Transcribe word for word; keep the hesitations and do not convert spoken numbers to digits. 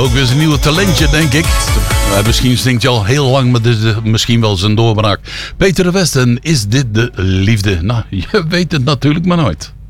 Ook weer zijn nieuwe talentje, denk ik. Uh, misschien zingt hij al heel lang, maar dit is misschien wel zijn doorbraak. Peter de West, en is dit de liefde? Nou, je weet het natuurlijk maar nooit.